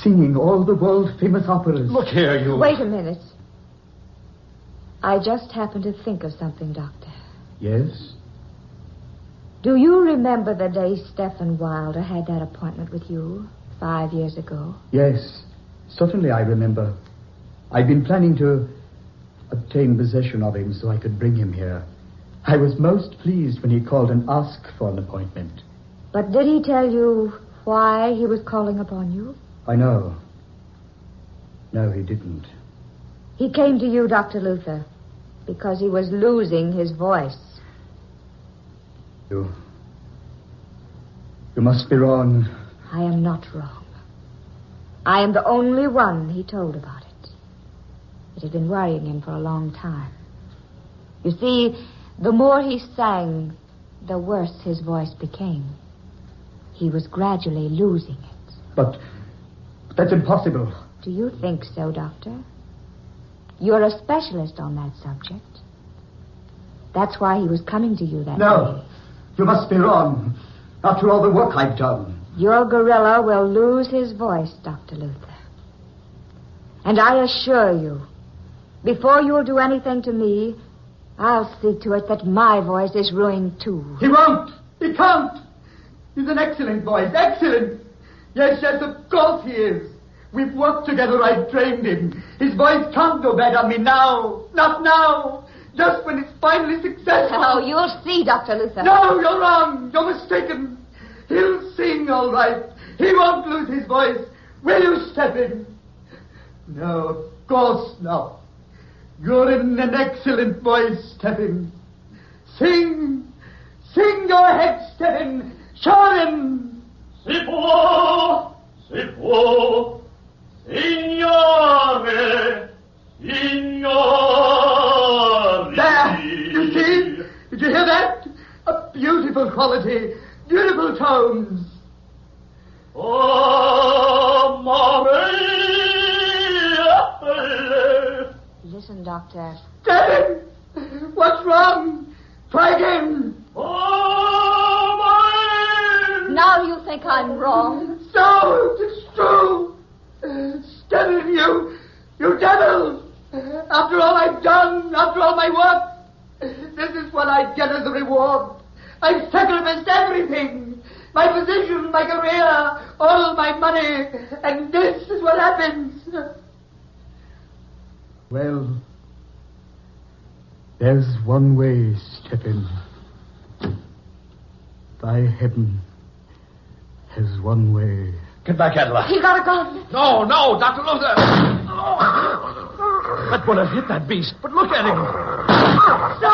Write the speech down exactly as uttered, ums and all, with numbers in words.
singing all the world-famous operas. Look here, you... Wait a minute. I just happened to think of something, Doctor. Yes? Do you remember the day Stephen Wilder had that appointment with you five years ago? Yes, certainly I remember. I'd been planning to obtain possession of him so I could bring him here. I was most pleased when he called and asked for an appointment. But did he tell you why he was calling upon you? I know. No, he didn't. He came to you, Doctor Luther, because he was losing his voice. You... You must be wrong. I am not wrong. I am the only one he told about it. It had been worrying him for a long time. You see, the more he sang, the worse his voice became. He was gradually losing it. But that's impossible. Do you think so, Doctor? You're a specialist on that subject. That's why he was coming to you that No, day. You must be wrong. After all the work I've done. Your gorilla will lose his voice, Doctor Luther. And I assure you, before you'll do anything to me, I'll see to it that my voice is ruined too. He won't. He can't. He's an excellent voice. Excellent. Yes, yes, of course he is. We've worked together. I've trained him. His voice can't go bad on me now. Not now. Just when it's finally successful. Oh, you'll see, Doctor Luther. No, you're wrong. You're mistaken. He'll sing all right. He won't lose his voice. Will you, Stephen? No, of course not. You're in an excellent voice, Stephen. Sing. Sing your head, Stephen. Show him. Si può, si può, signore, signore. There, you see? Did you hear that? A beautiful quality, beautiful tones. Oh, Maria. Listen, Doctor. Stephen, what's wrong? Try again. Oh, Maria. Now you think I'm wrong. So, it's true. Stephen, you, you devil. After all I've done, after all my work, this is what I get as a reward. I've sacrificed everything. My position, my career, all my money, and this is what happens. Well, there's one way, Stephen. Thy heaven has one way. Get back, Adela. He got a gun. No, no, Doctor Luther. That bullet hit that beast, but look at him.